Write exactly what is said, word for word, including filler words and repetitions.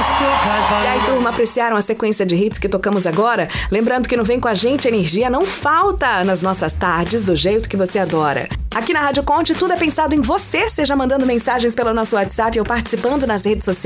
E aí, turma, apreciaram a sequência de hits que tocamos agora? Lembrando que no Vem Com a Gente, energia não falta nas nossas tardes, do jeito que você adora. Aqui na Rádio Conte, tudo é pensado em você, seja mandando mensagens pelo nosso WhatsApp ou participando nas redes sociais.